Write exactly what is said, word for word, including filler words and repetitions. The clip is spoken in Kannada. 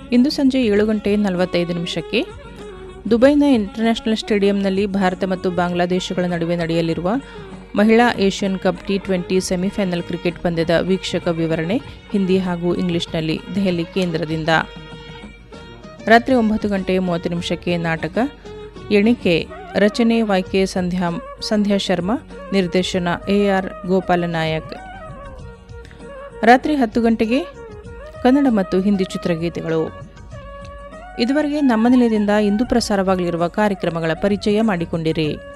ಇಂದು ಸಂಜೆ ಏಳು ಗಂಟೆ ನಲವತ್ತೈದು ನಿಮಿಷಕ್ಕೆ ದುಬೈನ ಇಂಟರ್ನ್ಯಾಷನಲ್ ಸ್ಟೇಡಿಯಂನಲ್ಲಿ ಭಾರತ ಮತ್ತು ಬಾಂಗ್ಲಾದೇಶಗಳ ನಡುವೆ ನಡೆಯಲಿರುವ ಮಹಿಳಾ Asian cup T twenty semifinal cricket ಪಂದ್ಯದ ವೀಕ್ಷಕ ವಿವರಣೆ ಹಿಂದಿ ಹಾಗೂ ಇಂಗ್ಲಿಷ್ನಲ್ಲಿ ದೆಹಲಿ ಕೇಂದ್ರದಿಂದ. ರಾತ್ರಿ ಒಂಬತ್ತು ಗಂಟೆ ಮೂವತ್ತು ನಿಮಿಷಕ್ಕೆ ನಾಟಕ ಎಣಿಕೆ, ರಚನೆ ವೈಕೆ ಸಂಧ್ಯಾ ಸಂಧ್ಯಾ ಶರ್ಮಾ, ನಿರ್ದೇಶನ ಎ ಆರ್ ಗೋಪಾಲನಾಯಕ್. ರಾತ್ರಿ ಹತ್ತು ಗಂಟೆಗೆ ಕನ್ನಡ ಮತ್ತು ಹಿಂದಿ ಚಿತ್ರಗೀತೆಗಳು. ಇದುವರೆಗೆ ನಮ್ಮ ನಿಲಯದಿಂದ ಇಂದು ಪ್ರಸಾರವಾಗಲಿರುವ ಕಾರ್ಯಕ್ರಮಗಳ ಪರಿಚಯ ಮಾಡಿಕೊಂಡಿರಿ.